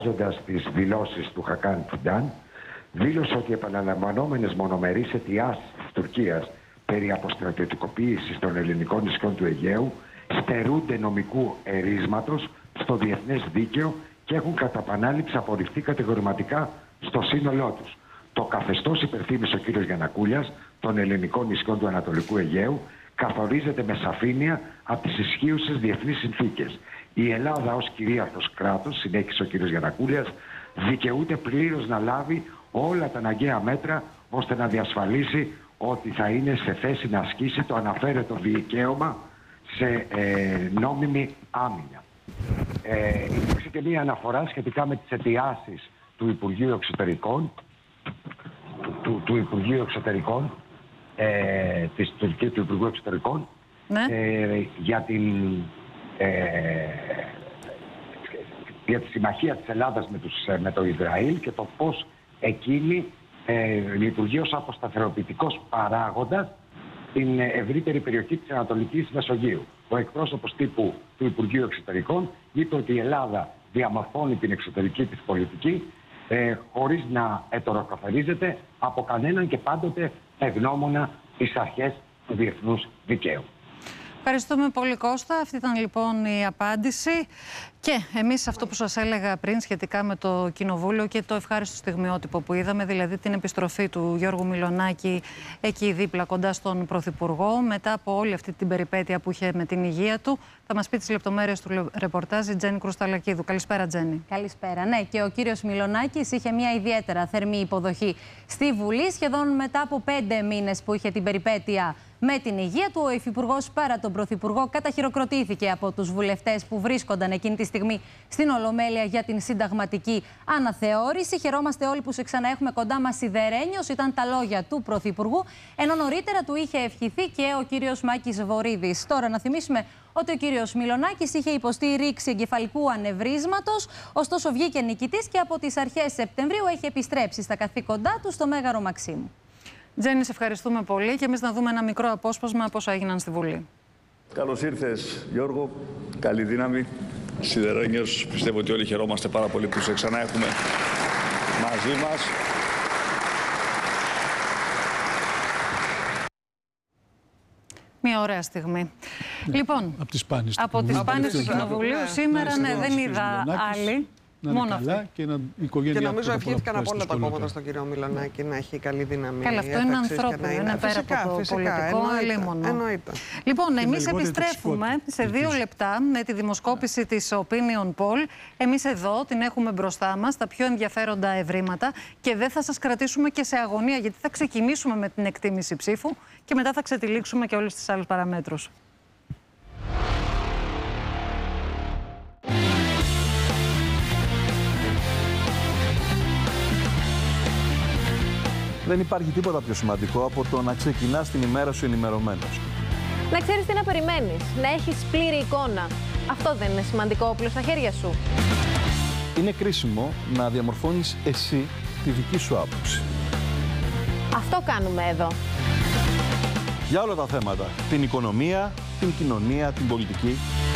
Σχολιάζοντας τις δηλώσεις του Χακάν Φιντάν, δήλωσε ότι οι επαναλαμβανόμενες μονομερείς αιτιάσεις της Τουρκίας περί αποστρατιωτικοποίησης των ελληνικών νησιών του Αιγαίου στερούνται νομικού ερίσματος στο διεθνές δίκαιο και έχουν κατά επανάληψη απορριφθεί κατηγορηματικά στο σύνολό τους. Το καθεστώς, υπερθύμισε ο κ. Γιαννακούλιας, των ελληνικών νησιών του Ανατολικού Αιγαίου καθορίζεται με σαφήνεια από τις ισχύουσες διεθνείς συνθήκες. Η Ελλάδα ως κυρίαρχος κράτος, συνέχισε ο κ. Γιαννακούλιας, δικαιούται πλήρως να λάβει όλα τα αναγκαία μέτρα ώστε να διασφαλίσει ότι θα είναι σε θέση να ασκήσει το αναφέρετο δικαίωμα σε νόμιμη άμυνα. Υπήρξε και μία αναφορά σχετικά με τις αιτιάσεις του Υπουργείου Εξωτερικών, του Υπουργείου Εξωτερικών, της Τουρκίας, του Υπουργείου Εξωτερικών, ναι, για τη συμμαχία της Ελλάδας με το Ισραήλ και το πώς εκείνη λειτουργεί ως αποσταθεροποιητικός παράγοντας στην ευρύτερη περιοχή της Ανατολικής Μεσογείου. Ο εκπρόσωπος τύπου του Υπουργείου Εξωτερικών είπε ότι η Ελλάδα διαμορφώνει την εξωτερική της πολιτική χωρίς να ετοροκαθαρίζεται από κανέναν και πάντοτε εγνώμονα τις αρχές του διεθνούς δικαίου. Ευχαριστούμε πολύ, Κώστα. Αυτή ήταν λοιπόν η απάντηση. Και εμείς αυτό που σας έλεγα πριν σχετικά με το Κοινοβούλιο και το ευχάριστο στιγμιότυπο που είδαμε, δηλαδή την επιστροφή του Γιώργου Μιλονάκη εκεί δίπλα κοντά στον Πρωθυπουργό, μετά από όλη αυτή την περιπέτεια που είχε με την υγεία του. Θα μας πει τις λεπτομέρειες του ρεπορτάζ η Τζέννη Κρουσταλακίδου. Καλησπέρα, Τζέννη. Καλησπέρα. Ναι, και ο κύριος Μιλονάκης είχε μια ιδιαίτερα θερμή υποδοχή στη Βουλή, σχεδόν μετά από 5 μήνες που είχε την περιπέτεια με την υγεία του. Ο Υφυπουργός, πέρα τον Πρωθυπουργό, καταχειροκροτήθηκε από τους βουλευτές που βρίσκονταν εκείνη τη στιγμή στην Ολομέλεια για την συνταγματική αναθεώρηση. Χαιρόμαστε όλοι που σε ξαναέχουμε κοντά μας, σιδερένιος, ήταν τα λόγια του Πρωθυπουργού, ενώ νωρίτερα του είχε ευχηθεί και ο κύριος Μάκης Βορίδης. Τώρα να θυμίσουμε ότι ο κύριος Μιλονάκης είχε υποστεί ρήξη εγκεφαλικού ανευρίσματος, ωστόσο βγήκε νικητής και από τις αρχές Σεπτεμβρίου έχει επιστρέψει στα καθήκοντά του στο Μέγαρο Μαξίμου. Τζέννη, σε ευχαριστούμε πολύ και εμείς να δούμε ένα μικρό απόσπασμα από όσα έγιναν στη Βουλή. Καλώς ήρθες, Γιώργο. Καλή δύναμη. Σιδερένιος, πιστεύω ότι όλοι χαιρόμαστε πάρα πολύ που σε ξανά έχουμε μαζί μας. Μια ωραία στιγμή. Λοιπόν, από τις σπάνιες του Κοινοβουλίου σήμερα, ναι, δεν είδα άλλη. Να είναι καλά και να η οικογένειά. Και νομίζω ευχήθηκαν από όλα τα κόμματα στον κύριο Μιλονάκη να έχει καλή δύναμη. Καλά, αυτό είναι ανθρώπινο, είναι πέρα από το πολιτικό αλίμονο. Εννοείται. Λοιπόν, εμείς επιστρέφουμε σε 2 λεπτά με τη δημοσκόπηση της Opinion Poll. Εμείς εδώ την έχουμε μπροστά μας, τα πιο ενδιαφέροντα ευρήματα, και δεν θα σας κρατήσουμε και σε αγωνία, γιατί θα ξεκινήσουμε με την εκτίμηση ψήφου και μετά θα ξετυλίξουμε και όλες τις άλλες παραμέτρους. Δεν υπάρχει τίποτα πιο σημαντικό από το να ξεκινάς την ημέρα σου ενημερωμένος. Να ξέρεις τι να περιμένεις, να έχεις πλήρη εικόνα. Αυτό δεν είναι σημαντικό όπλο στα χέρια σου? Είναι κρίσιμο να διαμορφώνεις εσύ τη δική σου άποψη. Αυτό κάνουμε εδώ. Για όλα τα θέματα. Την οικονομία, την κοινωνία, την πολιτική.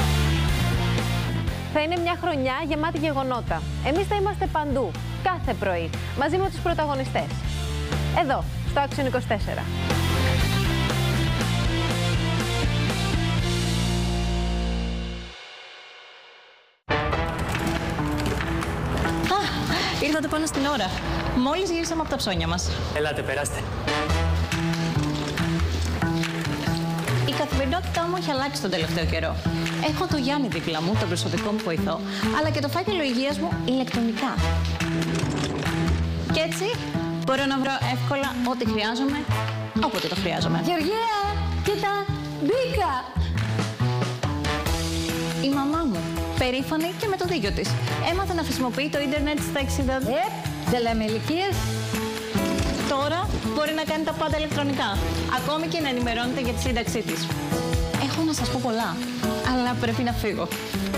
Θα είναι μια χρονιά γεμάτη γεγονότα. Εμείς θα είμαστε παντού, κάθε πρωί, μαζί με τους πρωταγωνιστές. Εδώ, στο Action 24. Ήρθατε πάνω στην ώρα. Μόλις γύρισαμε από τα ψώνια μας. Ελάτε, περάστε. Η καθημερινότητά μου έχει αλλάξει τον τελευταίο καιρό. Έχω το Γιάννη δίπλα μου, τον προσωπικό μου βοηθό, αλλά και το φάκελο υγείας μου ηλεκτρονικά. Και έτσι μπορώ να βρω εύκολα ό,τι χρειάζομαι, όποτε το χρειάζομαι. Γεωργία, κοίτα, μπήκα! Η μαμά μου, περήφανη και με το δίκιο της, έμαθε να χρησιμοποιεί το ίντερνετ στα 60. Δεν λέμε ηλικίες. Τώρα μπορεί να κάνει τα πάντα ηλεκτρονικά, ακόμη και να ενημερώνεται για τη σύνταξή της. Έχω να σας πω πολλά, αλλά πρέπει να φύγω.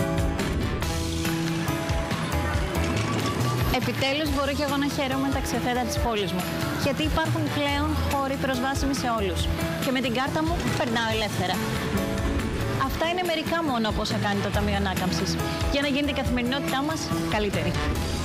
Επιτέλους μπορώ και εγώ να χαίρομαι τα ξεφέτα της πόλης μου, γιατί υπάρχουν πλέον χώροι προσβάσιμοι σε όλους και με την κάρτα μου περνάω ελεύθερα. Αυτά είναι μερικά μόνο από όσα κάνει το Ταμείο Ανάκαμψης, για να γίνει η καθημερινότητά μας καλύτερη.